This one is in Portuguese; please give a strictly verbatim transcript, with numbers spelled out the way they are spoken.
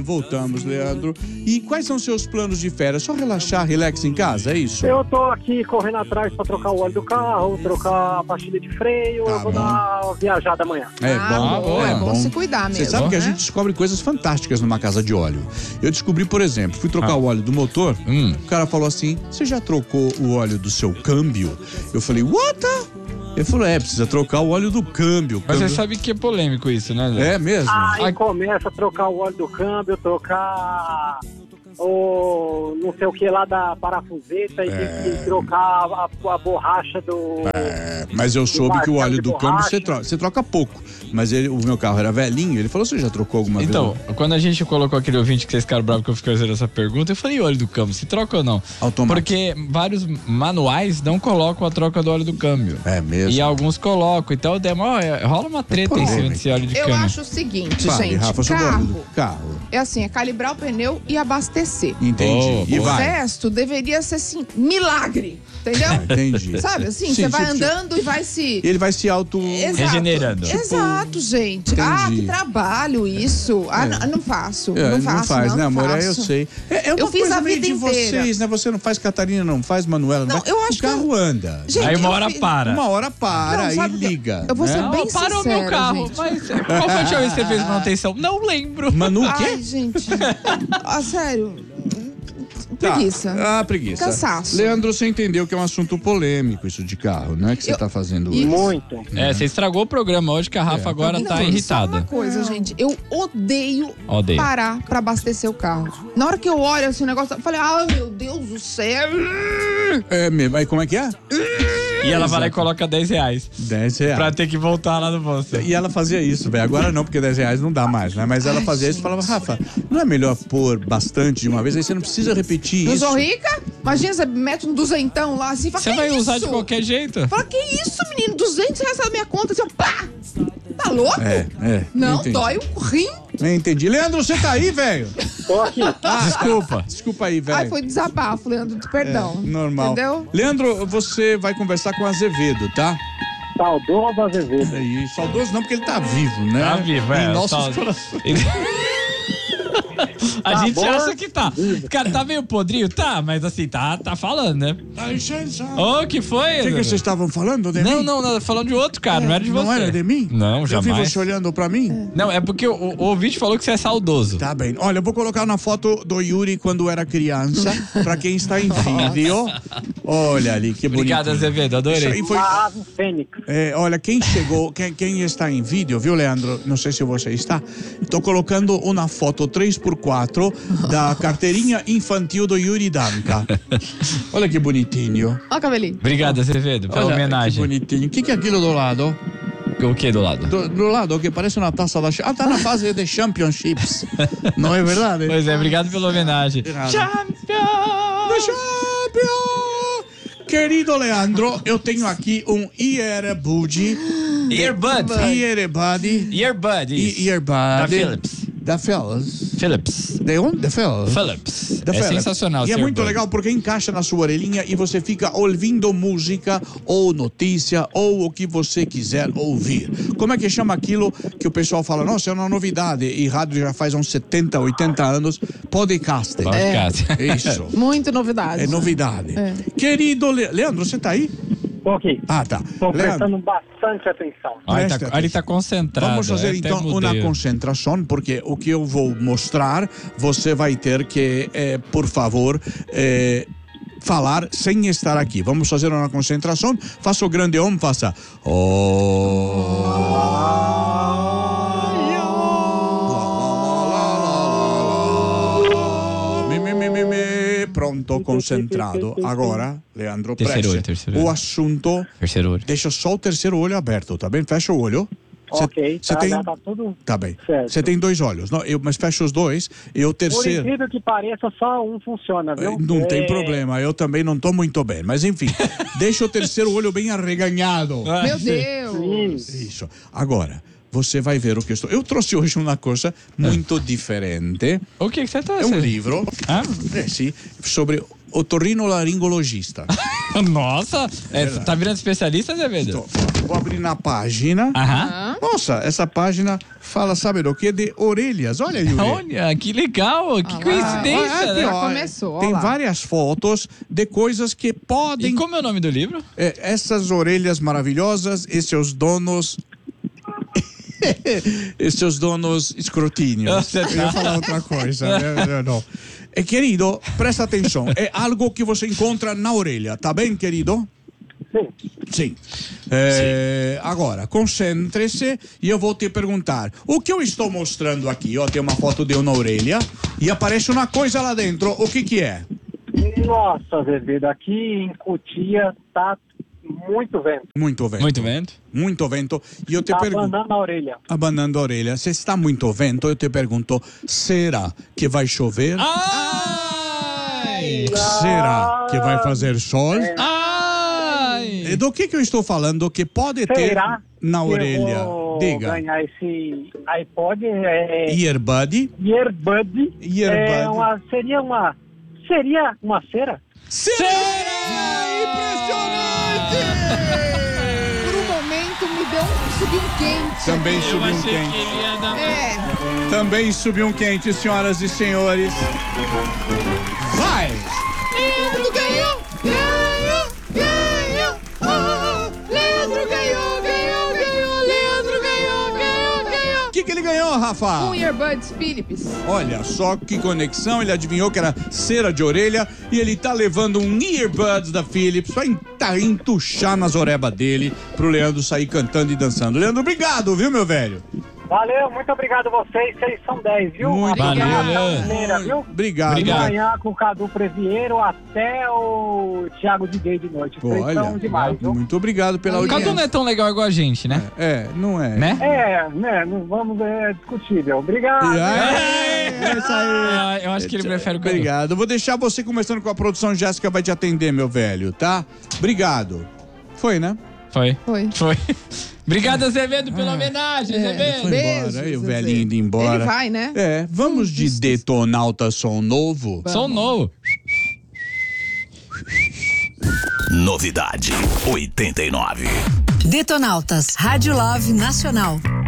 Voltamos, Leandro. E quais são seus planos de férias? Só relaxar, relax em casa, é isso? Eu tô aqui correndo atrás pra trocar o óleo do carro, trocar a pastilha de freio. Tá eu vou bom. dar uma viajada amanhã. É Ah, bom, boa, é é bom bom. se cuidar mesmo, Você sabe que a né? gente descobre coisas fantásticas numa casa de óleo. Eu descobri, por exemplo, fui trocar o óleo do motor, Hum. o cara falou assim, você já trocou o óleo do seu câmbio? Eu falei, what? Ele falou, é, precisa trocar o óleo do câmbio. Mas câmbio... você sabe que é polêmico isso, né, Zé? É mesmo? Aí Ai. começa a trocar o óleo do câmbio, trocar o não sei o que lá da parafuseta e tem que trocar a, a borracha do... É, mas eu soube que o óleo do câmbio você troca, você troca pouco. Mas ele, o meu carro era velhinho, ele falou, você já trocou alguma Então, vez? quando a gente colocou aquele ouvinte que vocês ficaram bravos que eu fiquei fazendo essa pergunta, eu falei, e óleo do câmbio, se troca ou não? Automático. Porque vários manuais não colocam a troca do óleo do câmbio. É mesmo? E alguns colocam, então demo- rola uma treta em cima desse óleo de Eu câmbio. acho o seguinte, Fale, gente, Rafa, sobre o óleo do carro carro. é assim, é calibrar o pneu e abastecer. Entendi. Boa, e O vai. resto deveria ser assim, milagre, entendeu? Entendi. Sabe assim, Sim, você vai tipo, andando e vai se... Ele vai se auto... Exato. Regenerando. Exato, gente. Entendi. Ah, que trabalho isso. Ah, É. não, não faço. É, não faço, faz, não, né, amor? Faço. É, eu sei. É, é uma Eu fiz coisa a meio vida de inteira. vocês, né? Você não faz, Catarina não faz, Manuela não, Não, faz. eu acho o carro que- anda. Gente, Aí uma eu hora fiz- para. Uma hora para Não, e sabe que- liga. eu vou ser né? bem Não, parou sincera, meu carro, gente. mas qual foi a última vez que você fez manutenção? Não lembro. Manu, o Ai, quê? gente. Ah, sério. Tá. Preguiça. Ah, preguiça. Cansaço. Leandro, você entendeu que é um assunto polêmico isso de carro, não é que você Eu- tá fazendo Isso. hoje? Muito. É, você estragou o programa hoje que a Rafa agora Não, tá Só uma irritada. coisa, gente. Eu odeio Odeio. parar pra abastecer o carro. Na hora que eu olho assim o negócio, eu falei, ai meu Deus do céu. É mesmo. Aí como é que é? E ela vai lá e coloca dez reais dez reais. pra ter que voltar lá no bolso. E ela fazia isso, velho. Agora não, porque dez reais não dá mais, né? Mas ela Ai, fazia isso e falava, Rafa, não é melhor pôr bastante de uma vez? Aí você não precisa repetir Eu isso. sou rica? Imagina, você mete um duzentão lá assim, fala, Você que vai usar isso? de qualquer jeito. Fala, que isso, menino? duzentos reais na minha conta, assim, ó, pá! Tá louco? É, é. Não, entendi. dói o rim. Entendi. Leandro, você tá aí, velho? Tô aqui. Desculpa. Desculpa aí, velho. Ai, foi desabafo, Leandro, perdão. É, normal. Entendeu? Leandro, você vai conversar com o Azevedo, tá? Saudoso Azevedo. É isso. Saudoso não, porque ele tá vivo, né? Tá vivo, é. Em nossos Só- corações. A Tá gente bom. acha que tá. Cara, tá meio podrinho? Tá, mas assim, tá, tá falando, né? Dá licença. Ô, que foi? O que, que vocês estavam falando de Não, mim? não, não, falando de outro cara, não era de você. Não era de mim? Não, Eu vi jamais. você olhando pra mim? Não, é porque o, o ouvinte falou que você é saudoso. Tá bem. Olha, eu vou colocar na foto do Yuri quando era criança, pra quem está em vídeo. Olha ali, que bonito. Obrigado, Azevedo, adorei. Isso aí foi... A ave fênix. É, olha, quem chegou, quem, quem está em vídeo, viu, Leandro? Não sei se você está. Estou colocando uma foto três por quatro da carteirinha infantil do Yuri Danca. Olha que bonitinho. Ó, cabelinho. Obrigado, Azevedo, pela Olha, homenagem. que bonitinho. O que, que é aquilo do lado? O que do lado? Do, do lado, que parece uma taça da... Ah, tá na fase de Championships. Não é verdade? Pois é, obrigado pela homenagem. De nada. Champion! The Champion! Querido Leandro, eu tenho aqui um Earbud. Earbud. Earbud. Earbud. E- isso. Earbud. Da Philips. Da Philips. Philips. De onde? Da Philips. Philips. Da É Philips. sensacional. E é esse muito Earbud. legal porque encaixa na sua orelhinha e você fica ouvindo música ou notícia ou o que você quiser ouvir. Como é que chama aquilo que o pessoal fala, nossa, é uma novidade e rádio já faz uns setenta, oitenta anos? Podcast. Podcast. Isso. Muito novidade. É novidade. É. Querido Le... Leandro, você tá aí? Tô aqui. Ah, tá. Tô Leandro, prestando bastante atenção. Olha, ele Presta tá, ele tá atenção. concentrado. vamos fazer é, então até uma mudei. concentração, porque o que eu vou mostrar, você vai ter que, eh, por favor, eh, falar sem estar aqui. Vamos fazer uma concentração. Faça o grande om, faça. Mi, mi, mi, mi, mi. Pronto, concentrado. Agora, Leandro, Terceiro preste olho, terceiro o olho. assunto. Terceiro olho. Deixa só o terceiro olho aberto, tá bem? Fecha o olho. Cê- Ok, cê tá, tem... já tá tudo Tá bem. certo. Você tem dois olhos, não? Eu, mas fecha os dois e o Por terceiro. incrível que pareça, só um funciona, viu? Não tem É, problema, eu também não tô muito bem. Mas enfim, deixa o terceiro olho bem arreganhado. Meu Deus. Isso. Agora, você vai ver o que eu estou. Eu trouxe hoje uma coisa muito diferente. O que que você tá É um livro, Ah, é, sim, sobre otorrinolaringologista. Nossa, é, tá virando especialista, Azevedo? Tô, vou abrir na página. Aham. Nossa, essa página fala, sabe do que? De orelhas. Olha, Yuri. Olha, que legal, que Ah, coincidência, Ah, né? Já ó, começou, ó Tem lá. várias fotos de coisas que podem... E como é o nome do livro? É, essas orelhas maravilhosas e seus donos... e seus donos escrotíneos. Você tá- Eu ia falar outra coisa. né? Não, não. É, querido, presta atenção. É algo que você encontra na orelha, tá bem, querido? Sim. Sim. É, agora, concentre-se e eu vou te perguntar. O que eu estou mostrando aqui? Ó, tem uma foto de eu na orelha e aparece uma coisa lá dentro. O que que é? Nossa, Azevedo, aqui em Cotia tá muito vento. Muito vento. Muito vento. Muito vento. E eu te Tá pergunto... abanando a orelha. Abanando a orelha. Se está muito vento, eu te pergunto, será que vai chover? Ai! Será que vai fazer sol? Ai! E do que que eu estou falando que pode ter Será na que orelha? eu vou Diga. ganhar esse iPod? É, Earbud? Earbud. Earbud. É uma, seria uma... Seria uma cera? Será! Impressionante! Por um momento me deu um, subiu um quente. Também subiu um quente. ele ia dar... É. Também subiu um quente, senhoras e senhores. Vai! Leandro ganhou! Ganhou! Ganhou! Oh, Leandro ganhou! Ganhou! Ganhou! Leandro ganhou! Ganhou! Ganhou! O que que ele ganhou, Rafa? Um Earbuds Philips. Olha só que conexão, ele adivinhou que era cera de orelha e ele tá levando um earbuds da Philips pra tá entuchar nas orebas dele pro Leandro sair cantando e dançando. Leandro, obrigado, viu, meu velho? Valeu, muito obrigado a vocês. Vocês são dez, viu? Muito Amanhã obrigado. a Brasileira, viu? Obrigado. Obrigado. Amanhã com o Cadu Previeiro até o Thiago de Gay de noite. Vocês Olha, são demais, viu? muito obrigado pela O audiência. Cadu não é tão legal igual a gente, né? É, não é. Né? É, né? Não vamos é discutível. Obrigado. É, é isso aí. Ah, eu acho que ele prefere o Cadu. Obrigado. Eu vou deixar você começando com a produção. Jéssica vai te atender, meu velho, tá? Obrigado. Foi, né? Foi. Foi. Foi. Obrigado, Azevedo, pela homenagem, Azevedo. Foi embora. Beijos, Aí o Zezé. velhinho indo embora. Ele vai, né? É, vamos de Detonauta Som Novo? Som novo. Novidade oitenta e nove. Detonautas, Rádio Love Nacional.